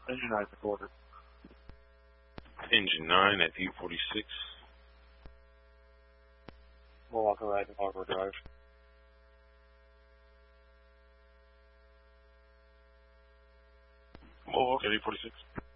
Engine 9 recorded. Engine 9 at U46. Mohawk arriving Harbor Drive. Mohawk at U46.